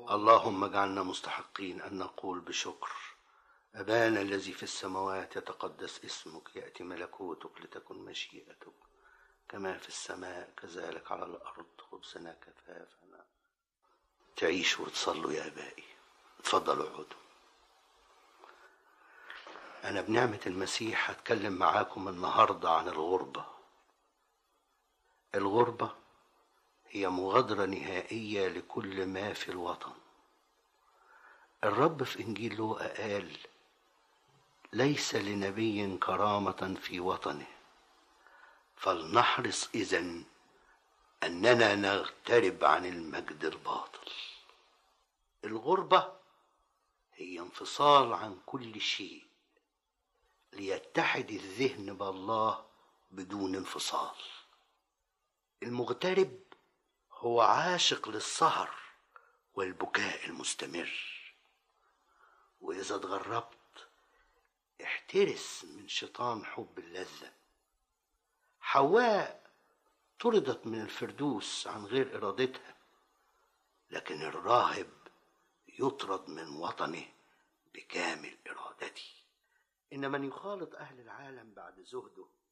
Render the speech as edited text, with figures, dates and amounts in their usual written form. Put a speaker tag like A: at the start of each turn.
A: اللهم اجعلنا مستحقين أن نقول بشكر: أبانا الذي في السماوات، يتقدس اسمك، يأتي ملكوتك، لتكن مشيئتك كما في السماء كذلك على الأرض. خبزنا كفافنا. تعيشوا وتصلوا يا أبائي. اتفضلوا اقعدوا. أنا بنعمة المسيح هتكلم معاكم النهاردة عن الغربة. الغربة هي مغادرة نهائية لكل ما في الوطن. الرب في إنجيل لوقا قال: ليس لنبي كرامة في وطنه، فلنحرص إذن أننا نغترب عن المجد الباطل. الغربة هي انفصال عن كل شيء ليتحد الذهن بالله بدون انفصال. المغترب هو عاشق للسهر والبكاء المستمر، وإذا اتغربت احترس من شيطان حب اللذة. حواء طردت من الفردوس عن غير إرادتها، لكن الراهب يطرد من وطنه بكامل إرادته. إن من يخالط أهل العالم بعد زهده